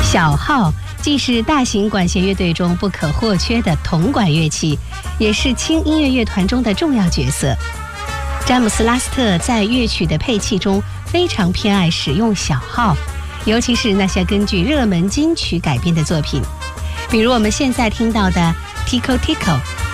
小号既是大型管弦乐队中不可或缺的铜管乐器，也是轻音乐乐团中的重要角色。詹姆斯·拉斯特在乐曲的配器中非常偏爱使用小号，尤其是那些根据热门金曲改编的作品，比如我们现在听到的《Tico Tico》